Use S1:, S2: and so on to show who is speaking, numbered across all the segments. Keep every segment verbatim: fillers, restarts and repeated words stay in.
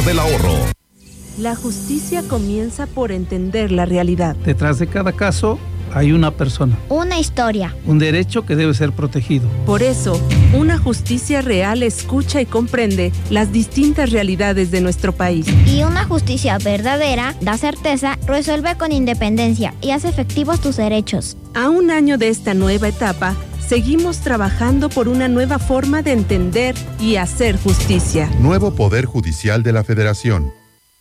S1: del Ahorro.
S2: La justicia comienza por entender la realidad.
S3: Detrás de cada caso hay una persona.
S4: Una historia.
S3: Un derecho que debe ser protegido.
S2: Por eso, una justicia real escucha y comprende las distintas realidades de nuestro país.
S4: Y una justicia verdadera da certeza, resuelve con independencia y hace efectivos tus derechos.
S2: A un año de esta nueva etapa, seguimos trabajando por una nueva forma de entender y hacer justicia.
S5: Nuevo Poder Judicial de la Federación.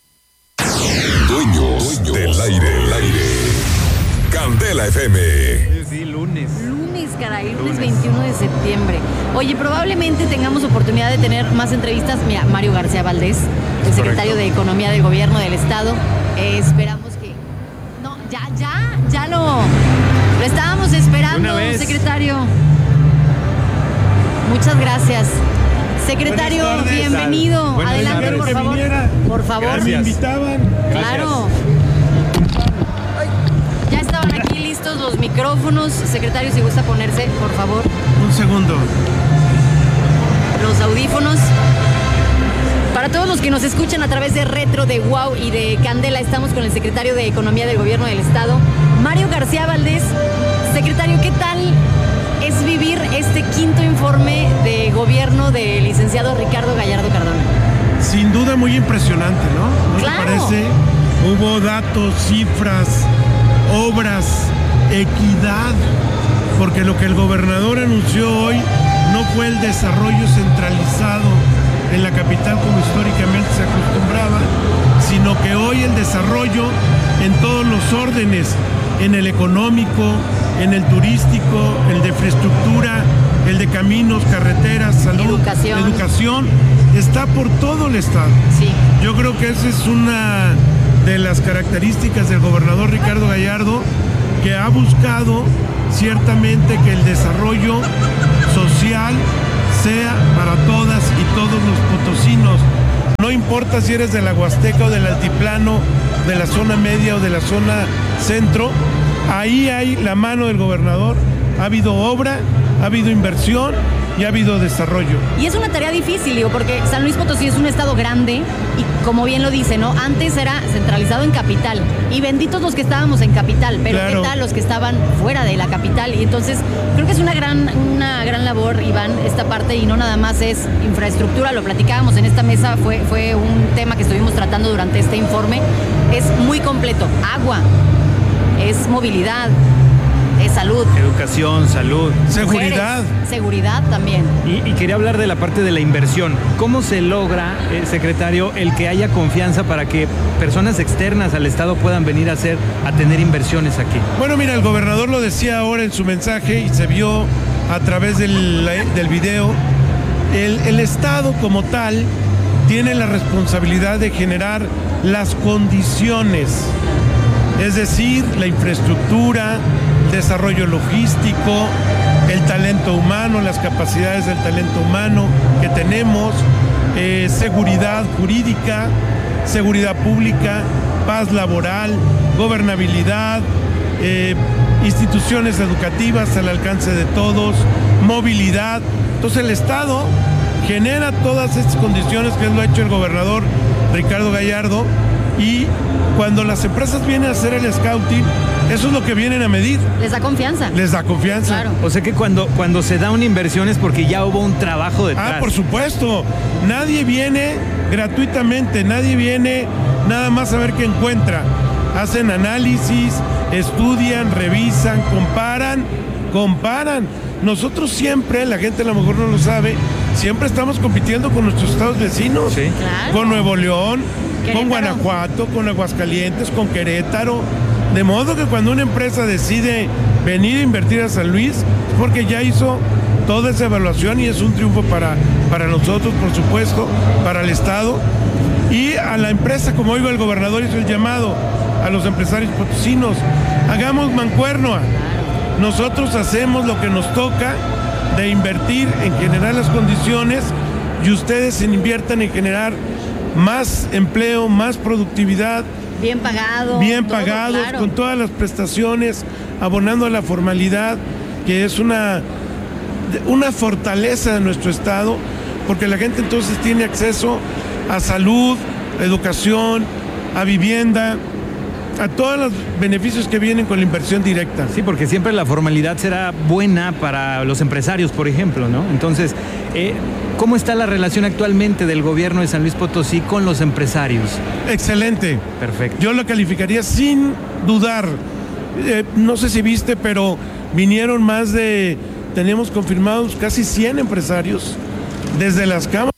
S1: Dueños, Dueños del aire, el aire. Candela F M.
S6: Sí, sí, lunes.
S7: Lunes, caray, lunes veintiuno de septiembre. Oye, probablemente tengamos oportunidad de tener más entrevistas. Mira, Mario García Valdés, el secretario de Economía del Gobierno del Estado. Eh, esperamos que... No, ya, ya, ya lo... Lo estábamos esperando, secretario. Muchas gracias. Secretario, tardes, bienvenido. Adelante, tardes, por favor. Viniera. Por favor.
S6: Gracias. Me invitaban.
S7: Claro. Ya estaban aquí listos los micrófonos. Secretario, si gusta ponerse, por favor.
S6: Un segundo.
S7: Los audífonos. Para todos los que nos escuchan a través de Retro, de Wow y de Candela, estamos con el secretario de Economía del Gobierno del Estado, Mario García Valdés. Secretario, ¿qué tal es vivir este quinto informe de gobierno del licenciado Ricardo Gallardo Cardona?
S6: Sin duda muy impresionante, ¿no? ¿No
S7: claro.
S6: te parece? Hubo datos, cifras, obras, equidad, porque lo que el gobernador anunció hoy no fue el desarrollo centralizado en la capital como históricamente se acostumbraba, sino que hoy el desarrollo en todos los órdenes, en el económico, en el turístico, el de infraestructura, el de caminos, carreteras, salud,
S7: educación,
S6: educación está por todo el estado.
S7: Sí.
S6: Yo creo que esa es una de las características del gobernador Ricardo Gallardo, que ha buscado ciertamente que el desarrollo social sea para todas y todos los potosinos. No importa si eres de la Huasteca o del Altiplano, de la zona media o de la zona centro, ahí hay la mano del gobernador. Ha habido obra, ha habido inversión y ha habido desarrollo.
S7: Y es una tarea difícil, digo, porque San Luis Potosí es un estado grande y como bien lo dice, ¿no? Antes era centralizado en capital y benditos los que estábamos en capital, pero claro, ¿qué tal los que estaban fuera de la capital? Y entonces creo que es una gran, una gran labor, Iván, esta parte, y no nada más es infraestructura, lo platicábamos en esta mesa, fue, fue un tema que estuvimos tratando durante este informe, es muy completo, agua, es movilidad, es salud.
S8: Educación, salud.
S6: Seguridad.
S7: Mujeres, seguridad también.
S8: Y, y quería hablar de la parte de la inversión. ¿Cómo se logra, eh, secretario, el que haya confianza para que personas externas al Estado puedan venir a hacer, a tener inversiones aquí?
S6: Bueno, mira, el gobernador lo decía ahora en su mensaje y se vio a través del, del video. El, el Estado como tal tiene la responsabilidad de generar las condiciones, es decir, la infraestructura, desarrollo logístico, el talento humano, las capacidades del talento humano que tenemos, eh, seguridad jurídica, seguridad pública, paz laboral, gobernabilidad, eh, instituciones educativas al alcance de todos, movilidad. Entonces el Estado genera todas estas condiciones, que lo ha hecho el gobernador Ricardo Gallardo, y cuando las empresas vienen a hacer el scouting, eso es lo que vienen a medir.
S7: Les da confianza.
S6: Les da confianza.
S7: Claro.
S8: O sea que cuando, cuando se da una inversión es porque ya hubo un trabajo detrás.
S6: Ah, por supuesto. Nadie viene gratuitamente, nadie viene nada más a ver qué encuentra. Hacen análisis, estudian, revisan, comparan, comparan. Nosotros siempre, la gente a lo mejor no lo sabe, siempre estamos compitiendo con nuestros estados vecinos.
S8: Sí.
S7: Claro.
S6: Con Nuevo León,
S7: Querétaro,
S6: con Guanajuato, con Aguascalientes, con Querétaro. De modo que cuando una empresa decide venir a invertir a San Luis, es porque ya hizo toda esa evaluación y es un triunfo para, para nosotros, por supuesto, para el Estado. Y a la empresa, como oigo el gobernador hizo el llamado a los empresarios potosinos, hagamos mancuerna. Nosotros hacemos lo que nos toca de invertir en generar las condiciones y ustedes inviertan en generar más empleo, más productividad.
S7: Bien pagado.
S6: Bien
S7: todo,
S6: pagados,
S7: claro,
S6: con todas las prestaciones, abonando a la formalidad, que es una, una fortaleza de nuestro Estado, porque la gente entonces tiene acceso a salud, a educación, a vivienda, a todos los beneficios que vienen con la inversión directa.
S8: Sí, porque siempre la formalidad será buena para los empresarios, por ejemplo, ¿no? Entonces, eh, ¿cómo está la relación actualmente del gobierno de San Luis Potosí con los empresarios?
S6: Excelente.
S8: Perfecto.
S6: Yo lo calificaría sin dudar. Eh, no sé si viste, pero vinieron más de, tenemos confirmados casi cien empresarios desde las cámaras.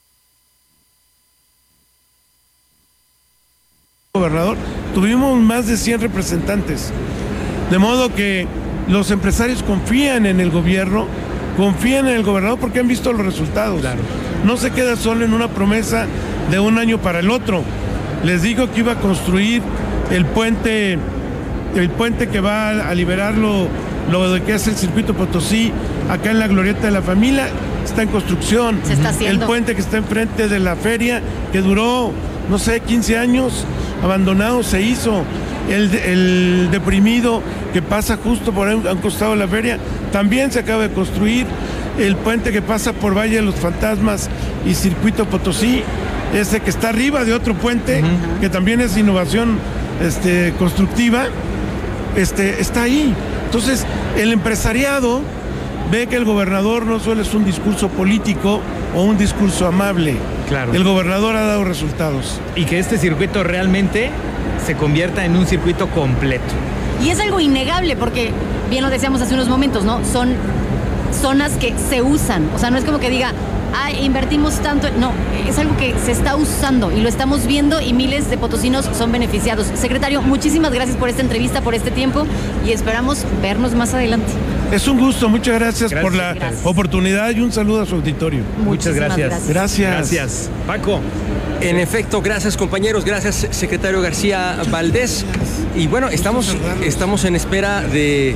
S6: Gobernador, tuvimos más de cien representantes, de modo que los empresarios confían en el gobierno, confían en el gobernador porque han visto los resultados.
S8: Claro.
S6: No se queda solo en una promesa de un año para el otro. Les digo que iba a construir el puente, el puente que va a liberar lo, lo de que es el circuito Potosí, acá en la Glorieta de la Familia, está en construcción.
S7: Se está haciendo.
S6: El puente que está enfrente de la feria, que duró, no sé, quince años, abandonado, se hizo. El, el deprimido que pasa justo por ahí, a un costado de la feria, también se acaba de construir. El puente que pasa por Valle de los Fantasmas y Circuito Potosí, ese que está arriba de otro puente, uh-huh. que también es innovación este, constructiva, este, está ahí. Entonces, el empresariado ve que el gobernador no solo es un discurso político o un discurso amable.
S8: Claro.
S6: El gobernador ha dado resultados.
S8: Y que este circuito realmente se convierta en un circuito completo.
S7: Y es algo innegable porque, bien lo decíamos hace unos momentos, ¿no? Son zonas que se usan. O sea, no es como que diga, ah, invertimos tanto. No, es algo que se está usando y lo estamos viendo y miles de potosinos son beneficiados. Secretario, muchísimas gracias por esta entrevista, por este tiempo y esperamos vernos más adelante.
S6: Es un gusto, muchas gracias, gracias. por la
S7: gracias.
S6: oportunidad y un saludo a su auditorio.
S8: Muchas gracias.
S7: gracias.
S6: Gracias.
S8: Gracias. Paco.
S9: En efecto, gracias compañeros, gracias secretario García Valdés. Y bueno, estamos, estamos en espera de,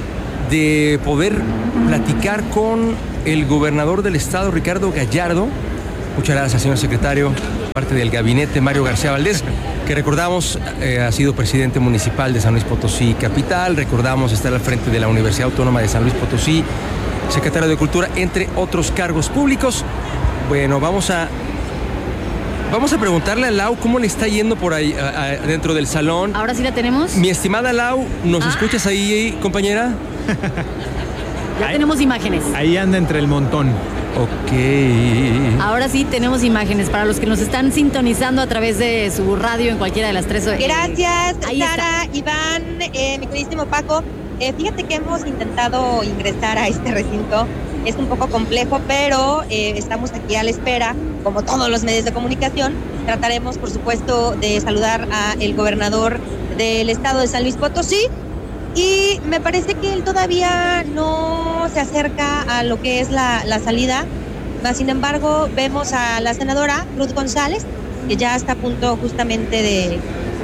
S9: de poder platicar con el gobernador del estado, Ricardo Gallardo. Muchas gracias, señor secretario. Parte del gabinete, Mario García Valdés, que recordamos eh, ha sido presidente municipal de San Luis Potosí Capital, recordamos estar al frente de la Universidad Autónoma de San Luis Potosí, secretario de Cultura, entre otros cargos públicos. Bueno, vamos a vamos a preguntarle a Lau cómo le está yendo por ahí a, a, dentro del salón.
S7: ¿Ahora sí la tenemos?
S9: Mi estimada Lau, ¿nos
S7: ah.
S9: escuchas ahí, compañera?
S7: Ya
S8: ahí,
S7: tenemos imágenes.
S8: Ahí anda entre el montón.
S9: Ok.
S7: Ahora sí tenemos imágenes para los que nos están sintonizando a través de su radio en cualquiera de las tres. Eh,
S10: Gracias, Sara,
S7: está.
S10: Iván, eh, mi queridísimo Paco. Eh, fíjate que hemos intentado ingresar a este recinto. Es un poco complejo, pero eh, estamos aquí a la espera, como todos los medios de comunicación. Trataremos, por supuesto, de saludar al gobernador del estado de San Luis Potosí. Y me parece que él todavía no se acerca a lo que es la, la salida. Sin embargo, vemos a la senadora Ruth González, que ya está a punto justamente de,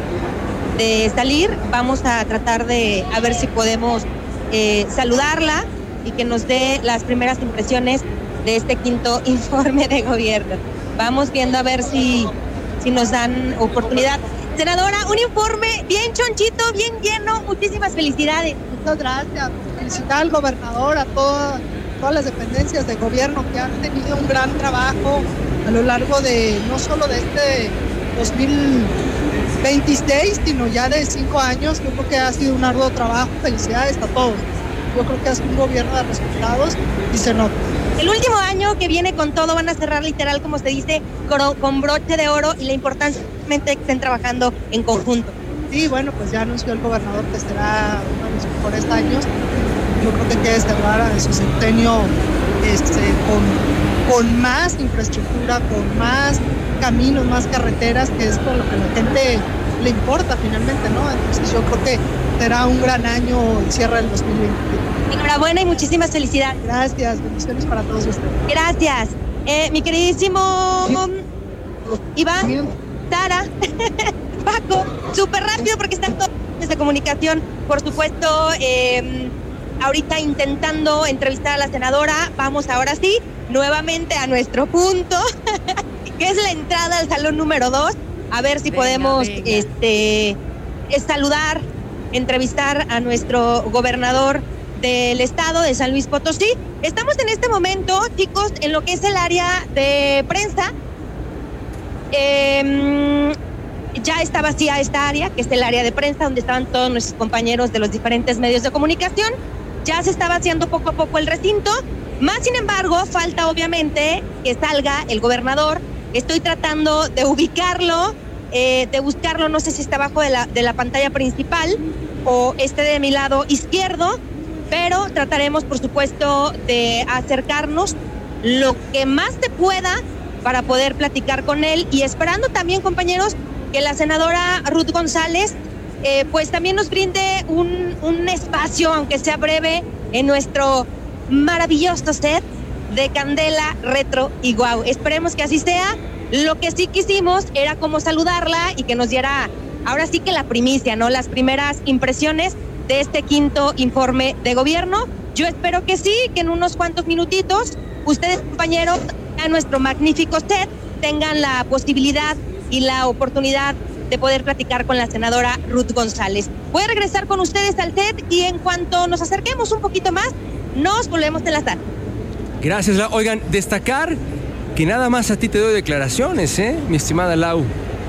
S10: de salir. Vamos a tratar de a ver si podemos eh, saludarla y que nos dé las primeras impresiones de este quinto informe de gobierno. Vamos viendo a ver si, si nos dan oportunidad. Senadora, un informe bien chonchito, bien lleno. Muchísimas felicidades.
S11: Muchas gracias. Felicitar al gobernador, a todas, todas las dependencias de gobierno que han tenido un gran trabajo a lo largo de, no solo de este dos mil veintiséis, sino ya de cinco años. Yo creo que ha sido un arduo trabajo. Felicidades a todos. Yo creo que ha sido un gobierno de resultados y se nota.
S10: El último año que viene con todo, van a cerrar literal, como se dice, con broche de oro, y la importancia es que estén trabajando en conjunto.
S11: Sí, bueno, pues ya anunció el gobernador que será uno de los mejores años. Yo creo que quiere cerrar a su sexenio este, con, con más infraestructura, con más caminos, más carreteras, que es con lo que a la gente le importa finalmente, ¿no? Entonces yo creo que será un gran año el cierre del dos mil veinte.
S10: Enhorabuena y muchísimas felicidades.
S11: Gracias, bendiciones para todos ustedes.
S10: Gracias. Eh, mi queridísimo Iván, Sara, Paco, súper rápido porque están todos de comunicación, por supuesto, eh, ahorita intentando entrevistar a la senadora. Vamos ahora sí, nuevamente a nuestro punto, que es la entrada al salón número dos, a ver si venga, podemos venga. este saludar, entrevistar a nuestro gobernador del estado de San Luis Potosí. Estamos en este momento, chicos, en lo que es el área de prensa. Eh, ya está vacía esta área, que es el área de prensa, donde estaban todos nuestros compañeros de los diferentes medios de comunicación. Ya se está vaciando poco a poco el recinto. Más sin embargo, falta obviamente que salga el gobernador. Estoy tratando de ubicarlo, eh, de buscarlo, no sé si está abajo de la, de la pantalla principal o esté de mi lado izquierdo, pero trataremos, por supuesto, de acercarnos lo que más se pueda para poder platicar con él, y esperando también, compañeros, que la senadora Ruth González eh, pues también nos brinde un, un espacio, aunque sea breve, en nuestro maravilloso set de Candela, Retro y Guau. Esperemos que así sea. Lo que sí quisimos era como saludarla y que nos diera ahora sí que la primicia, ¿no? Las primeras impresiones de este quinto informe de gobierno. Yo espero que sí, que en unos cuantos minutitos ustedes, compañeros, a nuestro magnífico set, tengan la posibilidad y la oportunidad de poder platicar con la senadora Ruth González. Voy a regresar con ustedes al set y en cuanto nos acerquemos un poquito más, nos volvemos a enlazar.
S9: Gracias, Lau. Oigan, destacar que nada más a ti te doy declaraciones, ¿eh? Mi estimada Lau.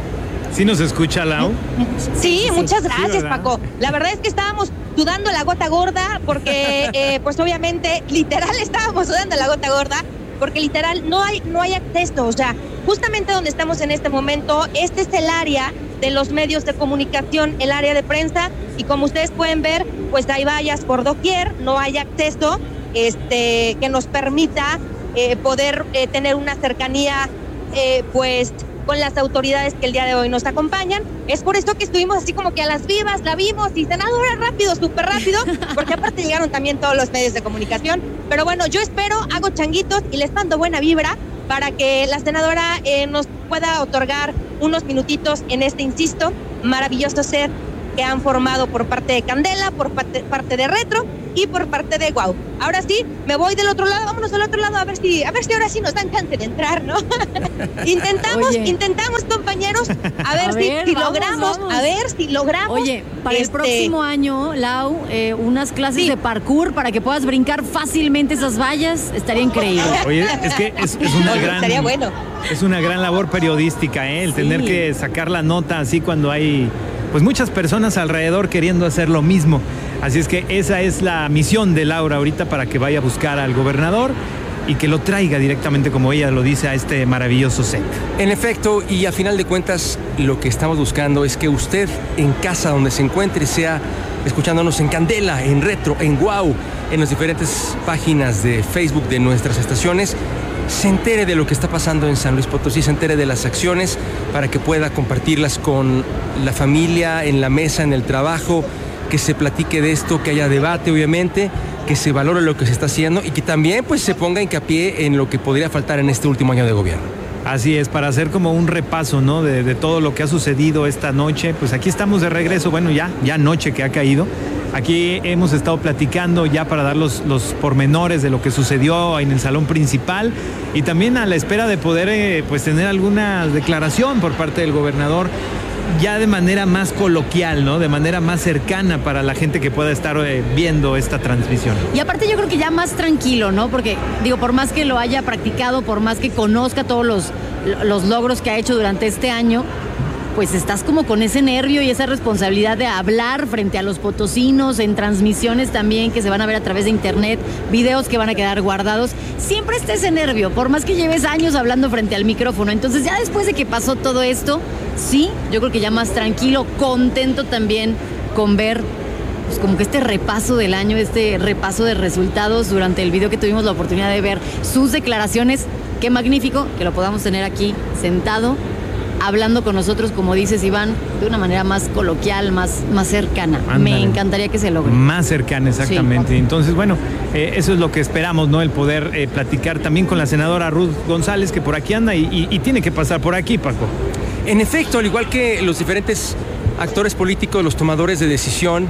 S8: ¿Sí nos escucha, Lau?
S10: Sí, sí, muchas gracias,
S8: sí,
S10: Paco. La verdad es que estábamos sudando la gota gorda porque, eh, pues obviamente, literal estábamos sudando la gota gorda porque literal no hay, no hay acceso. O sea, justamente donde estamos en este momento, este es el área de los medios de comunicación, el área de prensa, y como ustedes pueden ver, pues hay vallas por doquier, no hay acceso este, que nos permita eh, poder eh, tener una cercanía, eh, pues, con las autoridades que el día de hoy nos acompañan. Es por eso que estuvimos así como que a las vivas, la vimos, y senadora, rápido, súper rápido, porque aparte llegaron también todos los medios de comunicación. Pero bueno, yo espero, hago changuitos y les mando buena vibra para que la senadora eh, nos pueda otorgar unos minutitos en este, insisto, maravilloso set que han formado por parte de Candela, por parte, parte de Retro y por parte de Guau. Ahora sí, me voy del otro lado, vámonos al otro lado a ver si, a ver si ahora sí nos dan chance de entrar, ¿no? intentamos, Oye. intentamos, compañeros, a ver, a si, ver si vamos, logramos, vamos. a ver si logramos.
S7: Oye, para este... el próximo año, Lau, eh, unas clases
S10: sí.
S7: de parkour para que puedas brincar fácilmente esas vallas, estaría increíble.
S8: Oye, es que es, es una
S10: Oye,
S8: gran...
S10: estaría bueno.
S8: Es una gran labor periodística, ¿eh? El sí. tener que sacar la nota así cuando hay pues muchas personas alrededor queriendo hacer lo mismo. Así es que esa es la misión de Laura ahorita, para que vaya a buscar al gobernador y que lo traiga directamente, como ella lo dice, a este maravilloso set.
S9: En efecto, y a final de cuentas, lo que estamos buscando es que usted en casa donde se encuentre, sea escuchándonos en Candela, en Retro, en Guau, en las diferentes páginas de Facebook de nuestras estaciones, se entere de lo que está pasando en San Luis Potosí, se entere de las acciones para que pueda compartirlas con la familia, en la mesa, en el trabajo, que se platique de esto, que haya debate, obviamente, que se valore lo que se está haciendo y que también pues se ponga hincapié en lo que podría faltar en este último año de gobierno.
S8: Así es, para hacer como un repaso, ¿no? De, de todo lo que ha sucedido esta noche. Pues aquí estamos de regreso, bueno, ya, ya noche que ha caído. Aquí hemos estado platicando ya para dar los, los pormenores de lo que sucedió en el salón principal y también a la espera de poder eh, pues tener alguna declaración por parte del gobernador, ya de manera más coloquial, ¿no? De manera más cercana para la gente que pueda estar eh, viendo esta transmisión.
S7: Y aparte yo creo que ya más tranquilo, ¿no? Porque, digo, por más que lo haya practicado, por más que conozca todos los, los logros que ha hecho durante este año, pues estás como con ese nervio y esa responsabilidad de hablar frente a los potosinos, en transmisiones también que se van a ver a través de internet, videos que van a quedar guardados. Siempre está ese nervio, por más que lleves años hablando frente al micrófono. Entonces ya después de que pasó todo esto, sí, yo creo que ya más tranquilo, contento también con ver pues como que este repaso del año, este repaso de resultados durante el video que tuvimos la oportunidad de ver, sus declaraciones. Qué magnífico que lo podamos tener aquí sentado, hablando con nosotros, como dices, Iván, de una manera más coloquial, más, más cercana. Ándale. Me encantaría que se logre.
S8: Más cercana, exactamente. Sí. Entonces, bueno, eh, eso es lo que esperamos, ¿no? El poder eh, platicar también con la senadora Ruth González, que por aquí anda y, y, y tiene que pasar por aquí, Paco.
S9: En efecto, al igual que los diferentes actores políticos, los tomadores de decisión,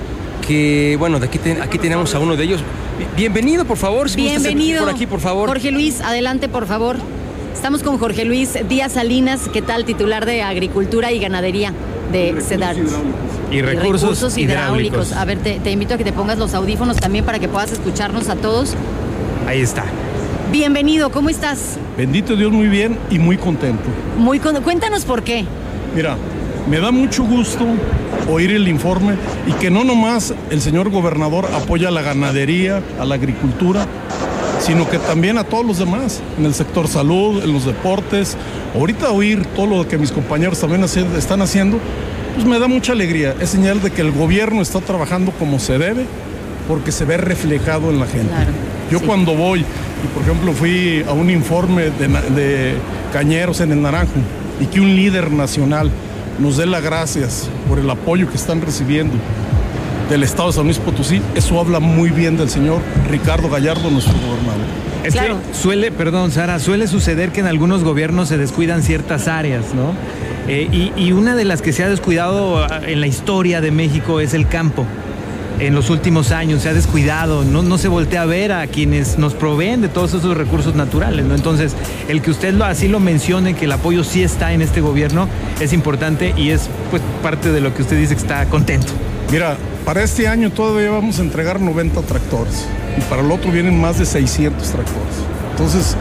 S9: que, bueno, de aquí, te, aquí tenemos a uno de ellos. Bienvenido, por favor. Si
S7: Bienvenido.
S9: Por aquí, por favor.
S7: Jorge Luis, adelante, por favor. Estamos con Jorge Luis Díaz Salinas, ¿qué tal? Titular de Agricultura y Ganadería de CEDART.
S8: Y recursos, y recursos hidráulicos. hidráulicos.
S7: A ver, te, te invito a que te pongas los audífonos también para que puedas escucharnos a todos.
S8: Ahí está.
S7: Bienvenido, ¿cómo estás?
S12: Bendito Dios, muy bien y muy contento.
S7: Muy con... Cuéntanos por qué.
S12: Mira, me da mucho gusto oír el informe y que no nomás el señor gobernador apoya a la ganadería, a la agricultura, sino que también a todos los demás, en el sector salud, en los deportes. Ahorita oír todo lo que mis compañeros también están haciendo, pues me da mucha alegría. Es señal de que el gobierno está trabajando como se debe, porque se ve reflejado en la gente. Claro, Yo sí. cuando voy, y por ejemplo fui a un informe de, de cañeros en el Naranjo, y que un líder nacional nos dé las gracias por el apoyo que están recibiendo del Estado de San Luis Potosí, eso habla muy bien del señor Ricardo Gallardo, nuestro gobernador.
S8: Es claro. que suele, perdón, Sara, suele suceder que en algunos gobiernos se descuidan ciertas áreas, ¿no? Eh, y, y una de las que se ha descuidado en la historia de México es el campo. En los últimos años se ha descuidado, no, no se voltea a ver a quienes nos proveen de todos esos recursos naturales, ¿no? Entonces, el que usted lo, así lo mencione, que el apoyo sí está en este gobierno, es importante y es pues parte de lo que usted dice que está contento.
S12: Mira, para este año todavía vamos a entregar noventa tractores y para el otro vienen más de seiscientos tractores. Entonces,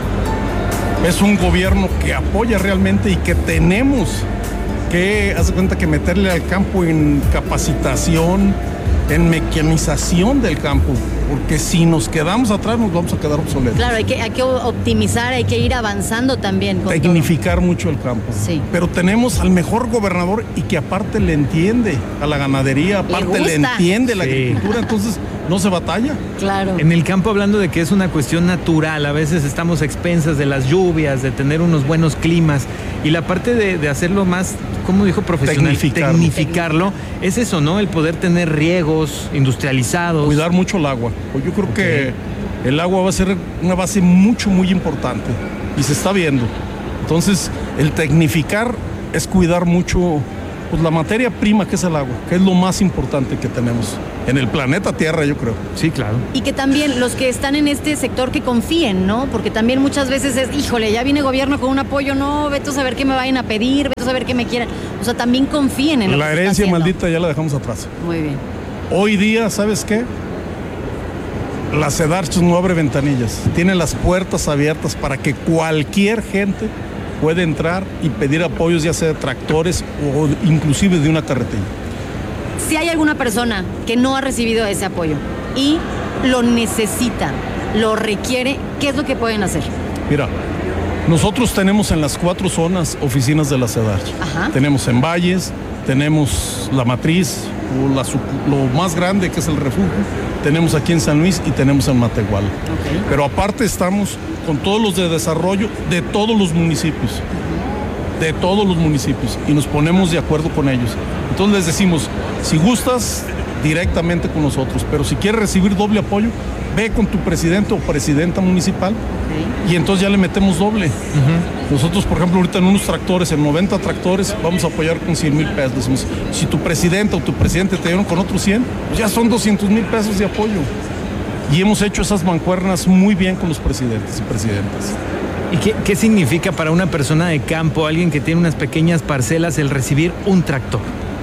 S12: es un gobierno que apoya realmente y que tenemos que, haz de cuenta que meterle al campo en capacitación, en mecanización del campo, porque si nos quedamos atrás nos vamos a quedar obsoletos.
S7: Claro, hay que, hay que optimizar, hay que ir avanzando también. Con
S12: Tecnificar todo. mucho el campo.
S7: Sí.
S12: Pero tenemos al mejor gobernador y que aparte le entiende a la ganadería, aparte le, le entiende la sí. agricultura, entonces no se batalla.
S7: Claro.
S8: En el campo, hablando de que es una cuestión natural, a veces estamos a expensas de las lluvias, de tener unos buenos climas, y la parte de, de hacerlo más, ¿cómo dijo? Profesional.
S12: Tecnificarlo.
S8: Tecnificarlo. Es eso, ¿no? El poder tener riegos industrializados.
S12: Cuidar mucho el agua. Pues yo creo okay. que el agua va a ser una base mucho, muy importante, y se está viendo. Entonces, el tecnificar es cuidar mucho pues, la materia prima que es el agua, que es lo más importante que tenemos en el planeta Tierra, yo creo.
S8: Sí, claro.
S7: Y que también los que están en este sector que confíen, ¿no? Porque también muchas veces es, híjole, ya viene gobierno con un apoyo, no, vete a saber qué me vayan a pedir, vete a saber qué me quieran. O sea, también confíen en lo
S12: la
S7: que
S12: herencia maldita ya la dejamos atrás.
S7: Muy bien.
S12: Hoy día, ¿sabes qué? La Sedarchos no abre ventanillas, tiene las puertas abiertas para que cualquier gente pueda entrar y pedir apoyos, ya sea de tractores o inclusive de una carretilla.
S7: Si hay alguna persona que no ha recibido ese apoyo y lo necesita, lo requiere, ¿qué es lo que pueden hacer?
S12: Mira, nosotros tenemos en las cuatro zonas oficinas de la Sedarch.
S7: Ajá.
S12: Tenemos en Valles, tenemos la matriz, o la, lo más grande que es el refugio, tenemos aquí en San Luis y tenemos en Matehuala.
S7: Okay.
S12: Pero aparte estamos con todos los de desarrollo de todos los municipios, de todos los municipios, y nos ponemos de acuerdo con ellos. Entonces les decimos, si gustas, directamente con nosotros, pero si quieres recibir doble apoyo, ve con tu presidente o presidenta municipal, okay. y entonces ya le metemos doble. Uh-huh. Nosotros, por ejemplo, ahorita en unos tractores, en noventa tractores, vamos a apoyar con cien mil pesos. Decimos, si tu presidenta o tu presidente te dieron con otros cien, pues ya son doscientos mil pesos de apoyo. Y hemos hecho esas mancuernas muy bien con los presidentes y presidentas.
S8: ¿Y qué, qué significa para una persona de campo, alguien que tiene unas pequeñas parcelas, el recibir un tractor?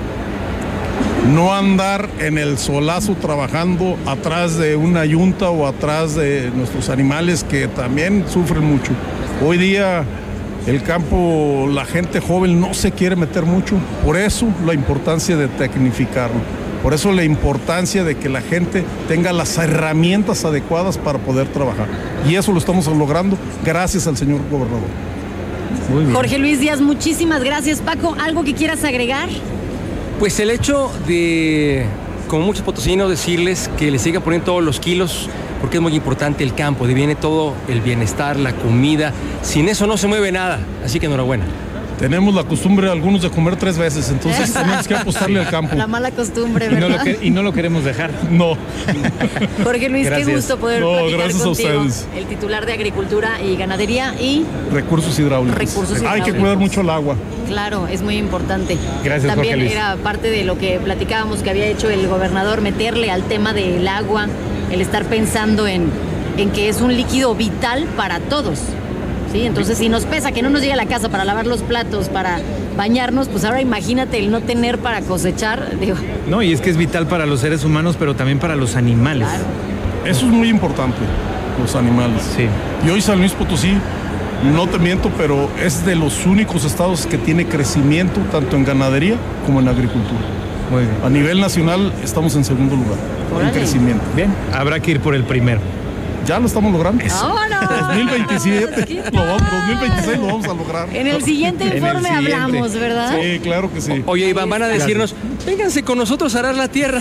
S12: No andar en el solazo trabajando atrás de una yunta o atrás de nuestros animales que también sufren mucho. Hoy día el campo, la gente joven no se quiere meter mucho, por eso la importancia de tecnificarlo, por eso la importancia de que la gente tenga las herramientas adecuadas para poder trabajar. Y eso lo estamos logrando gracias al señor gobernador.
S7: Muy bien. Jorge Luis Díaz, muchísimas gracias. Paco, ¿algo que quieras agregar?
S9: Pues el hecho de, como muchos potosinos, decirles que les siga poniendo todos los kilos, porque es muy importante el campo, de viene todo el bienestar, la comida. Sin eso no se mueve nada, así que enhorabuena.
S12: Tenemos la costumbre algunos de comer tres veces, entonces tenemos que apostarle al campo.
S7: La mala costumbre, ¿verdad?
S8: Y no lo, que, y no lo queremos dejar.
S12: No.
S7: Jorge Luis, gracias. Qué gusto poder
S12: no,
S7: platicar
S12: gracias
S7: contigo.
S12: A ustedes.
S7: El titular de Agricultura y Ganadería y...
S12: Recursos hidráulicos.
S7: Recursos hidráulicos.
S12: Hay que cuidar mucho el agua.
S7: Claro, es muy importante.
S8: Gracias,
S7: También
S8: Jorge Luis.
S7: Era parte de lo que platicábamos que había hecho el gobernador, meterle al tema del agua, el estar pensando en, en que es un líquido vital para todos. Sí, entonces si nos pesa que no nos llegue a la casa para lavar los platos, para bañarnos, pues ahora imagínate el no tener para cosechar, digo.
S8: No, y es que es vital para los seres humanos, pero también para los animales.
S7: Claro.
S12: Eso es muy importante, los animales.
S8: Sí.
S12: Y hoy San Luis Potosí No te miento, pero es de los únicos estados que tiene crecimiento tanto en ganadería como en agricultura.
S8: Muy bien.
S12: A nivel nacional estamos en segundo lugar
S7: Órale.
S12: en crecimiento.
S8: Bien, habrá que ir por el primero.
S12: Ya lo estamos logrando.
S7: ¡Vámonos!
S12: dos mil veintisiete, lo vamos, dos mil veintiséis lo vamos a lograr.
S7: En el siguiente
S8: En el
S7: informe
S8: siguiente.
S7: hablamos, ¿verdad?
S12: Sí, claro que sí.
S9: Oye, Iván, van a decirnos, vénganse con nosotros a arar la tierra.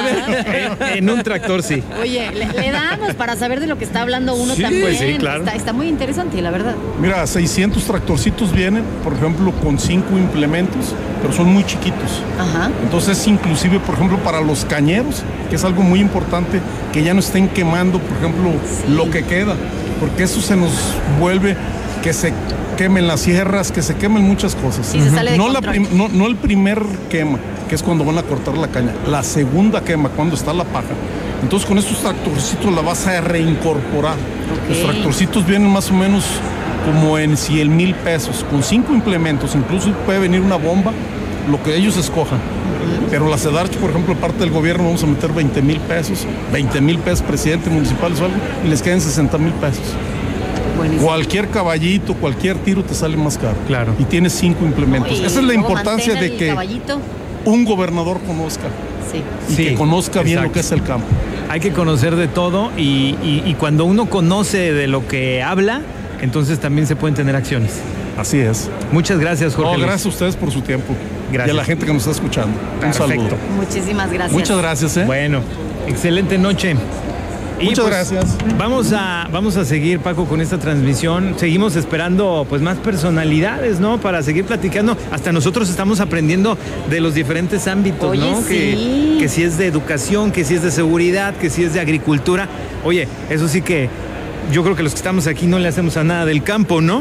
S8: En, en un tractor, sí.
S7: Oye, le, le damos para saber de lo que está hablando uno
S12: Sí,
S7: también.
S8: pues sí, claro.
S7: Está, está muy interesante, la verdad.
S12: Mira, seiscientos tractorcitos vienen, por ejemplo, con cinco implementos, pero son muy chiquitos.
S7: Ajá.
S12: Entonces, inclusive, por ejemplo, para los cañeros, que es algo muy importante, que ya no estén quemando, por ejemplo,
S7: Sí.
S12: lo que queda, porque eso se nos vuelve que se quemen las sierras, que se quemen muchas cosas.
S7: Sí, se sale de
S12: no, la
S7: control.
S12: prim- no, no el primer quema, que es cuando van a cortar la caña, la segunda quema, cuando está la paja. Entonces, con estos tractorcitos la vas a reincorporar.
S7: Ok.
S12: Los tractorcitos vienen más o menos como en cien mil pesos, con cinco implementos, incluso puede venir una bomba, lo que ellos escojan. Pero la Sedarch, por ejemplo, parte del gobierno, vamos a meter veinte mil pesos, veinte mil pesos presidente municipal o algo, y les queden sesenta mil pesos.
S7: Buenísimo.
S12: Cualquier caballito, cualquier tiro te sale más caro.
S8: Claro.
S12: Y tienes cinco implementos.
S7: Oye,
S12: Esa es la
S7: luego
S12: importancia
S7: mantén
S12: de
S7: el
S12: que
S7: caballito.
S12: un gobernador conozca
S7: Sí.
S12: y
S8: Sí,
S12: que conozca bien
S8: exacto.
S12: lo que es el campo.
S8: Hay que conocer de todo y, y- y cuando uno conoce de lo que habla, entonces también se pueden tener acciones.
S12: Así es.
S8: Muchas gracias, Jorge.
S12: No,
S8: Luis.
S12: gracias a ustedes por su tiempo.
S8: Gracias.
S12: Y a la gente que nos está escuchando. Un
S8: Perfecto.
S12: saludo.
S7: Muchísimas gracias.
S12: Muchas gracias, ¿eh?
S8: Bueno, excelente noche. Y,
S12: Muchas
S8: pues,
S12: gracias.
S8: Vamos a, vamos a seguir, Paco, con esta transmisión. Seguimos esperando pues más personalidades, ¿no? Para seguir platicando. Hasta nosotros estamos aprendiendo de los diferentes ámbitos,
S7: Oye,
S8: ¿no?
S7: sí.
S8: Que, que si es de educación, que si es de seguridad, que si es de agricultura. Oye, eso sí que yo creo que los que estamos aquí no le hacemos a nada del campo, ¿no?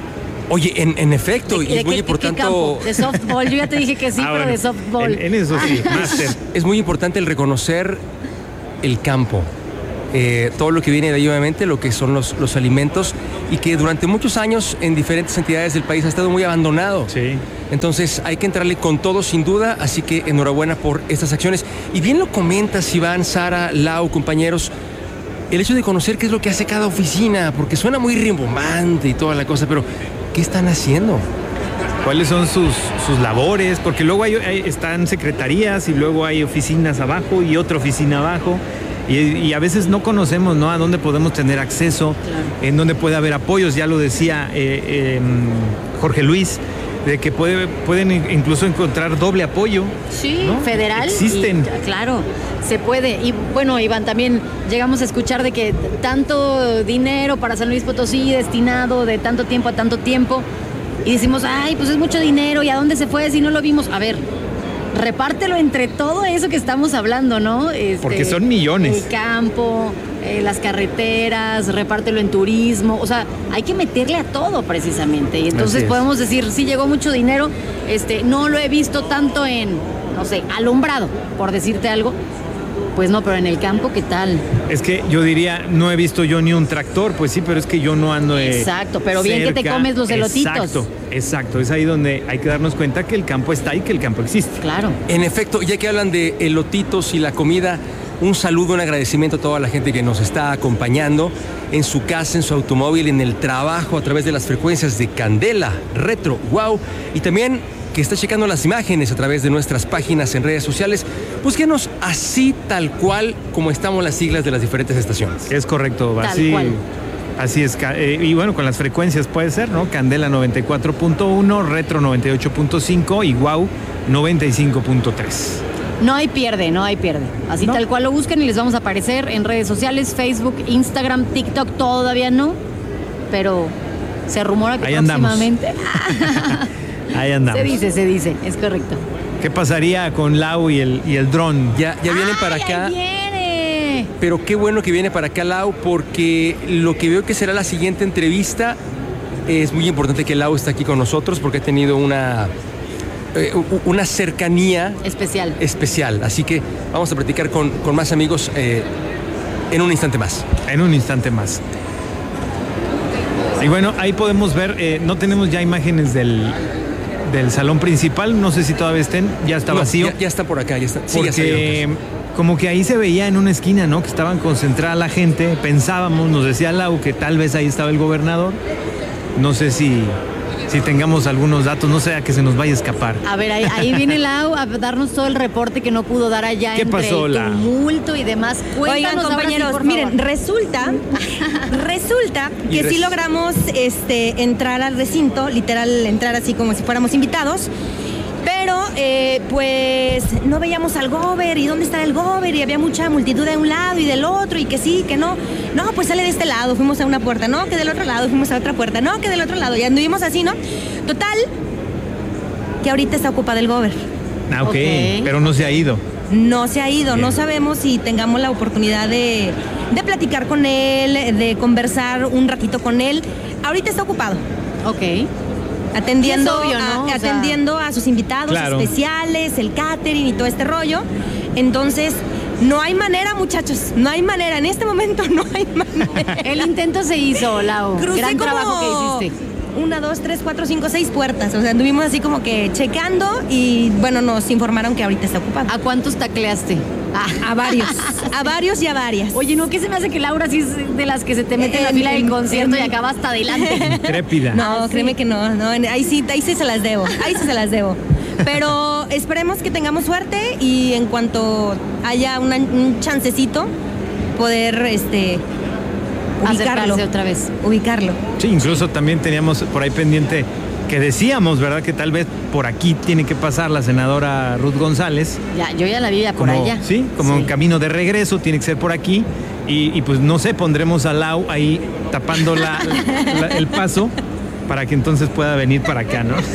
S9: Oye, en, en efecto,
S7: ¿De,
S9: y
S7: de
S9: es muy
S7: qué-
S9: importante.
S7: qué campo? De softball. Yo ya te dije que sí,
S8: Ah,
S7: pero
S8: bueno.
S7: de softball.
S8: En, en eso sí, máster.
S9: Es muy importante el reconocer el campo. Eh, todo lo que viene de ahí, obviamente, lo que son los, los alimentos, y que durante muchos años en diferentes entidades del país ha estado muy abandonado.
S8: Sí.
S9: Entonces hay que entrarle con todo, sin duda, así que enhorabuena por estas acciones. Y bien lo comentas, Iván, Sara, Lau, compañeros, el hecho de conocer qué es lo que hace cada oficina, porque suena muy rimbombante y toda la cosa, pero ¿qué están haciendo?
S8: ¿Cuáles son sus, sus labores? Porque luego hay, hay- están secretarías y luego hay oficinas abajo y otra oficina abajo. Y, y a veces no conocemos, ¿no? A dónde podemos tener acceso, en dónde puede haber apoyos. Ya lo decía eh, eh, Jorge Luis, de que puede, pueden incluso encontrar doble apoyo.
S7: Sí,
S8: ¿no?
S7: federal.
S8: Existen.
S7: Y, claro, se puede. Y bueno, Iván, también llegamos a escuchar de que tanto dinero para San Luis Potosí destinado de tanto tiempo a tanto tiempo. Y decimos, ay, pues es mucho dinero. ¿Y a dónde se fue si no lo vimos? A ver, repártelo entre todo eso que estamos hablando, ¿no? Este,
S8: Porque son millones.
S7: El campo, eh, las carreteras, repártelo en turismo. O sea, hay que meterle a todo precisamente. Y entonces
S8: Así es.
S7: podemos decir, sí llegó mucho dinero, este, no lo he visto tanto en, no sé, alumbrado, por decirte algo. Pues no, pero en el campo, ¿qué tal?
S8: Es que yo diría, no he visto yo ni un tractor, pues sí, pero es que yo no ando eh,
S7: Exacto, pero bien que te
S8: cerca.
S7: comes los elotitos.
S8: Exacto, exacto. Es ahí donde hay que darnos cuenta que el campo está y que el campo existe.
S7: Claro.
S9: En efecto, ya que hablan de elotitos y la comida, un saludo, un agradecimiento a toda la gente que nos está acompañando en su casa, en su automóvil, en el trabajo, a través de las frecuencias de Candela, Retro, Wow, y también que está checando las imágenes a través de nuestras páginas en redes sociales. Búsquenos así, tal cual, como estamos las siglas de las diferentes estaciones.
S8: Es correcto,
S7: Tal
S8: así,
S7: cual.
S8: así es. ca- eh, y bueno, con las frecuencias puede ser, ¿no? Candela noventa y cuatro punto uno, Retro noventa y ocho punto cinco y Wow noventa y cinco punto tres.
S7: No hay pierde, no hay pierde. Así
S8: No.
S7: tal cual lo busquen y les vamos a aparecer en redes sociales, Facebook, Instagram, TikTok, todavía no, pero se rumora que
S8: Ahí andamos.
S7: próximamente.
S8: Ahí andamos.
S7: Se dice, se dice, es correcto.
S8: ¿Qué pasaría con Lau y el, y el dron?
S9: Ya, ya vienen para
S7: ¡Ay,
S9: acá.
S7: ahí viene!
S9: Pero qué bueno que viene para acá Lau, porque lo que veo que será la siguiente entrevista, es muy importante que Lau esté aquí con nosotros porque ha tenido una, eh, u- una cercanía
S7: Especial.
S9: especial. Así que vamos a platicar con, con más amigos eh, en un instante más.
S8: En un instante más. Y bueno, ahí podemos ver, eh, no tenemos ya imágenes del, del salón principal, no sé si todavía estén, ya está
S9: No,
S8: vacío.
S9: Ya, ya está por acá, ya está. Sí, ya
S8: Porque
S9: salieron.
S8: como que ahí se veía en una esquina, ¿no? Que estaban concentrada la gente, pensábamos, nos decía Lau que tal vez ahí estaba el gobernador, no sé si, si tengamos algunos datos, no sea que se nos vaya a escapar.
S7: A ver, ahí, ahí viene Lau a darnos todo el reporte que no pudo dar allá.
S8: ¿Qué
S7: entre
S8: pasó,
S7: el
S8: Lau?
S7: tumulto y demás.
S13: Oigan,
S7: Cuéntanos,
S13: compañeros,
S7: ahora sí, por
S13: miren,
S7: favor.
S13: resulta, resulta que
S9: Y res-
S13: sí logramos este, entrar al recinto, literal, entrar así como si fuéramos invitados. Pero, eh, pues, no veíamos al gober, y dónde está el gober, y había mucha multitud de un lado y del otro, y que sí, que no. No, pues sale de este lado, fuimos a una puerta, no, que del otro lado, fuimos a otra puerta, no, que del otro lado, y anduvimos así, ¿no? Total, que ahorita está ocupada el gober.
S8: Ah, ok,
S7: Ok.
S8: pero no se ha ido.
S13: No se ha ido,
S8: Bien.
S13: no sabemos si tengamos la oportunidad de, de platicar con él, de conversar un ratito con él. Ahorita está ocupado.
S7: Ok.
S13: Atendiendo,
S7: Y es obvio, ¿no?
S13: a,
S7: O sea-
S13: atendiendo a sus invitados
S8: Claro.
S13: especiales, el catering y todo este rollo. Entonces, no hay manera, muchachos, no hay manera. En este momento no hay manera.
S7: El intento se hizo, Lau.
S13: Crucé
S7: Gran
S13: como
S7: trabajo que hiciste.
S13: Una, dos, tres, cuatro, cinco, seis puertas. O sea, anduvimos así como que checando y bueno, nos informaron que ahorita está ocupado.
S7: ¿A cuántos tacleaste? Ah.
S13: A varios, a varios y a varias.
S7: Oye, ¿no? ¿Qué se me hace que Laura sí es de las que se te mete en la
S13: En-
S7: fila del
S13: en-
S7: concierto y
S13: en-
S7: acaba hasta adelante?
S8: Intrépida.
S13: No,
S7: Ah, sí.
S13: créeme que no, no, ahí sí, ahí sí se las debo, ahí sí se las debo. Pero esperemos que tengamos suerte y en cuanto haya una- un chancecito, poder este ubicarlo.
S7: Acercarse otra vez.
S13: Ubicarlo.
S8: Sí, incluso también teníamos por ahí pendiente que decíamos, ¿verdad? Que tal vez por aquí tiene que pasar la senadora Ruth González.
S7: Ya, yo ya la vi ya por
S8: Como,
S7: allá.
S8: sí, como en camino de regreso, tiene que ser por aquí. Y, y pues no sé, pondremos a Lau ahí tapando la- la- el paso para que entonces pueda venir para acá, ¿no?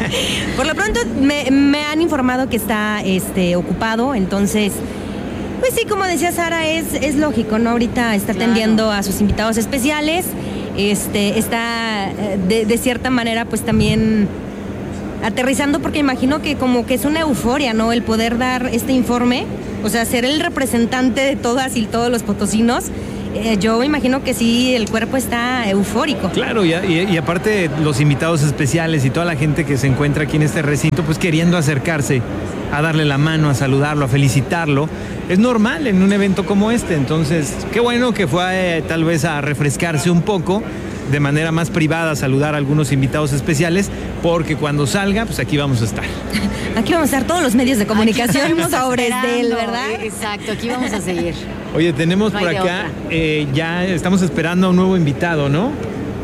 S13: Por lo pronto me, me han informado que está este, ocupado, entonces, pues sí, como decía Sara, es, es lógico, ¿no? Ahorita está
S7: Claro.
S13: atendiendo a sus invitados especiales, este, está eh, de, de cierta manera pues también aterrizando porque imagino que como que es una euforia, ¿no? El poder dar este informe, o sea, ser el representante de todas y todos los potosinos. Eh, yo imagino que sí, el cuerpo está eufórico.
S8: Claro, y, y- y aparte los invitados especiales y toda la gente que se encuentra aquí en este recinto, pues queriendo acercarse a darle la mano, a saludarlo, a felicitarlo. Es normal en un evento como este, entonces qué bueno que fue eh, tal vez a refrescarse un poco, de manera más privada, a saludar a algunos invitados especiales, porque cuando salga, pues aquí vamos a estar.
S13: Aquí vamos a estar todos los medios de comunicación
S7: Aquí estamos
S13: sobre de él,
S7: esperando,
S13: ¿verdad?
S7: eh, Exacto, aquí vamos a seguir.
S8: Oye, tenemos
S7: No hay
S8: por
S7: de
S8: acá,
S7: otra.
S8: eh, ya estamos esperando a un nuevo invitado, ¿no?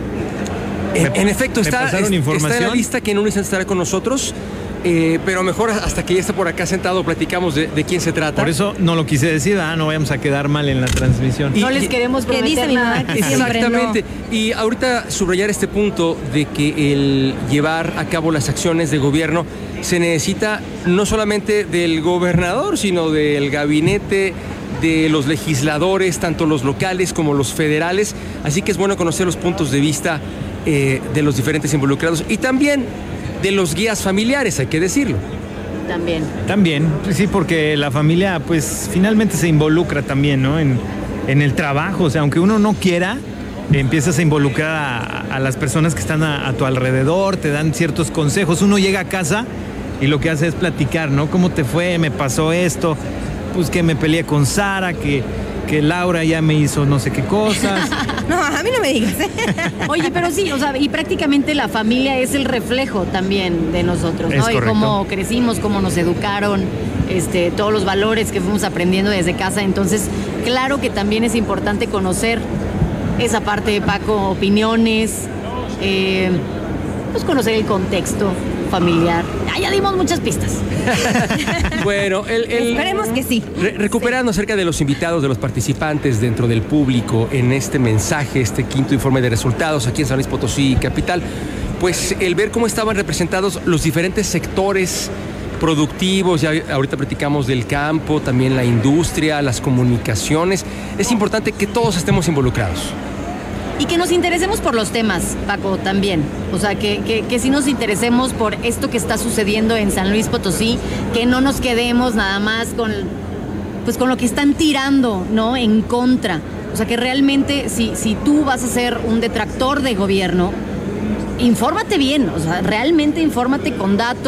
S9: En,
S8: Me-
S9: en efecto,
S8: me
S9: está,
S8: pasaron
S9: es- está en
S8: información.
S9: la lista que en un instante estará con nosotros, eh, pero mejor hasta que ya esté por acá sentado platicamos de, de quién se trata.
S8: Por eso no lo quise decir, ah, no vayamos a quedar mal en la transmisión.
S9: Y-
S7: No les queremos
S13: ¿Qué
S7: prometer
S13: dice mi
S7: nada.
S13: mamá? Que siempre
S9: Exactamente. Y ahorita subrayar este punto de que el llevar a cabo las acciones de gobierno se necesita no solamente del gobernador, sino del gabinete, de los legisladores, tanto los locales como los federales. Así que es bueno conocer los puntos de vista eh, de los diferentes involucrados y también de los guías familiares, hay que decirlo.
S7: También.
S8: También, sí, porque la familia pues finalmente se involucra también, ¿no? En, en el trabajo, o sea, aunque uno no quiera, empiezas a involucrar a, a las personas que están a, a tu alrededor, te dan ciertos consejos. Uno llega a casa y lo que hace es platicar, ¿no? ¿Cómo te fue? Me pasó esto, pues que me peleé con Sara, que, que Laura ya me hizo no sé qué cosas.
S13: No, a mí no me digas.
S7: Oye, pero sí, o sea, y prácticamente la familia es el reflejo también de nosotros,
S8: Es
S7: ¿no? Y
S8: correcto.
S7: cómo crecimos, cómo nos educaron, este, todos los valores que fuimos aprendiendo desde casa. Entonces, claro que también es importante conocer esa parte de Paco, opiniones, eh, pues conocer el contexto familiar. Ah, ya dimos muchas pistas.
S9: Bueno, el, el-
S13: Esperemos que sí.
S9: Re- recuperando acerca de los invitados, de los participantes dentro del público en este mensaje, este quinto informe de resultados aquí en San Luis Potosí capital, pues el ver cómo estaban representados los diferentes sectores productivos, ya ahorita platicamos del campo, también la industria, las comunicaciones, es importante que todos estemos involucrados.
S7: Y que nos interesemos por los temas, Paco, también. O sea, que, que, que sí nos interesemos por esto que está sucediendo en San Luis Potosí, que no nos quedemos nada más con, pues, con lo que están tirando, ¿no? En contra. O sea, que realmente si, si tú vas a ser un detractor de gobierno, infórmate bien, o sea, realmente infórmate con datos,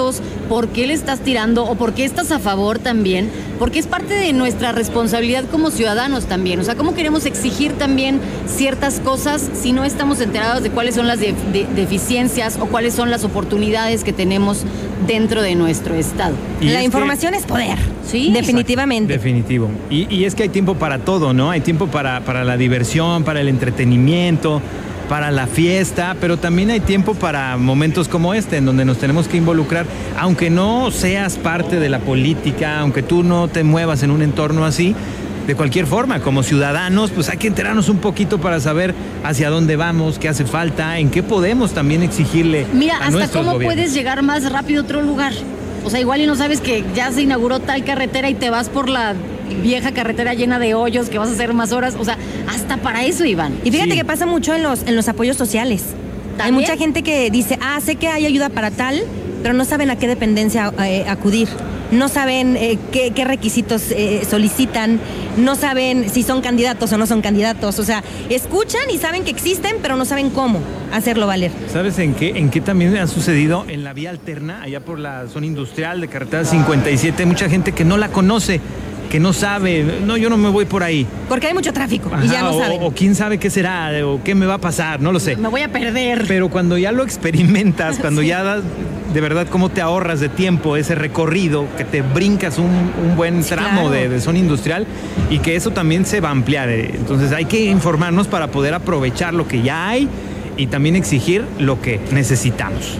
S7: por qué le estás tirando o por qué estás a favor también, porque es parte de nuestra responsabilidad como ciudadanos también. O sea, ¿cómo queremos exigir también ciertas cosas si no estamos enterados de cuáles son las de, de, deficiencias o cuáles son las oportunidades que tenemos dentro de nuestro estado?
S13: La información que... es poder,
S7: sí,
S13: definitivamente.
S8: Definitivo. Y, y es que hay tiempo para todo, ¿no? Hay tiempo para, para la diversión, para el entretenimiento, para la fiesta, pero también hay tiempo para momentos como este, en donde nos tenemos que involucrar, aunque no seas parte de la política, aunque tú no te muevas en un entorno así. De cualquier forma, como ciudadanos, pues hay que enterarnos un poquito para saber hacia dónde vamos, qué hace falta, en qué podemos también exigirle
S7: Mira,
S8: a
S7: hasta
S8: nuestros
S7: cómo
S8: gobiernos.
S7: Puedes llegar más rápido a otro lugar. O sea, igual y no sabes que ya se inauguró tal carretera y te vas por la vieja carretera llena de hoyos que vas a hacer más horas. O sea, hasta para eso, Iván.
S13: Y fíjate sí. que pasa mucho en los, en los apoyos sociales. ¿También? Hay mucha gente que dice, ah, sé que hay ayuda para tal, pero no saben a qué dependencia eh, acudir. No saben eh, qué, qué requisitos eh, solicitan, no saben si son candidatos o no son candidatos. O sea, escuchan y saben que existen, pero no saben cómo hacerlo valer.
S8: ¿Sabes en qué, en qué también ha sucedido? En la vía alterna, allá por la zona industrial de carretera cincuenta y siete, hay mucha gente que no la conoce, que no sabe, no, yo no me voy por ahí.
S13: Porque hay mucho tráfico. Ajá, y ya no
S8: o,
S13: saben.
S8: O quién sabe qué será, o qué me va a pasar, no lo sé.
S7: Me voy a perder.
S8: Pero cuando ya lo experimentas, cuando sí. ya das, de verdad, cómo te ahorras de tiempo ese recorrido, que te brincas un, un buen tramo claro. de, de zona industrial, y que eso también se va a ampliar. Entonces hay que informarnos para poder aprovechar lo que ya hay y también exigir lo que necesitamos.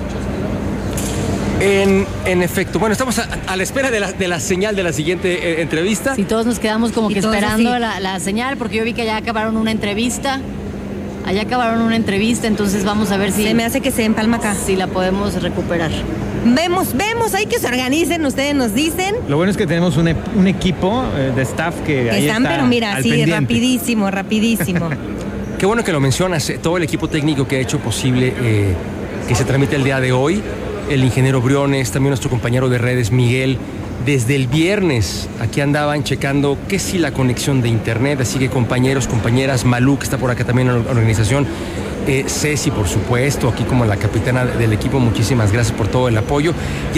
S9: En, en efecto, bueno, estamos a, a la espera de la, de la señal de la siguiente eh, entrevista.
S7: Sí, todos nos quedamos como
S13: y
S7: que esperando la, la señal, porque yo vi que ya acabaron una entrevista. Allá acabaron una entrevista, entonces vamos a ver si...
S13: Se me hace que se empalma acá.
S7: Si la podemos recuperar.
S13: Vemos, vemos, hay que se organicen, ustedes nos dicen.
S8: Lo bueno es que tenemos un, un equipo eh, de staff que,
S13: que
S8: ahí
S13: están,
S8: está
S13: pero mira,
S8: al
S13: sí,
S8: pendiente.
S13: rapidísimo, rapidísimo.
S9: Qué bueno que lo mencionas, todo el equipo técnico que ha hecho posible eh, que se tramite el día de hoy. El ingeniero Briones, también nuestro compañero de redes, Miguel. Desde el viernes aquí andaban checando que si la conexión de internet, así que compañeros, compañeras, Malú, que está por acá también en la organización, eh, Ceci, por supuesto, aquí como la capitana del equipo, muchísimas gracias por todo el apoyo.